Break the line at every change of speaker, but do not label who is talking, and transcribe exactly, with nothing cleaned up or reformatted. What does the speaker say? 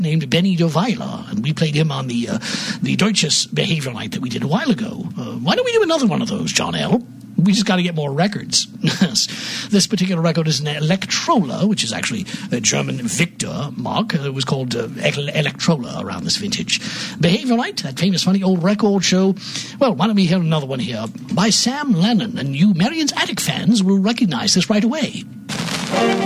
named Benny DeVeiler, and we played him on the uh, the Deutsches Behavior Night that we did a while ago. Uh, why don't we do another one of those, John L.? We just got to get more records. This particular record is an Electrola, which is actually a German Victor mark. It was called uh, Electrola around this vintage. Behavior Night, that famous funny old record show. Well, why don't we hear another one here by Sam Lennon, and you Marion's Attic fans will recognize this right away.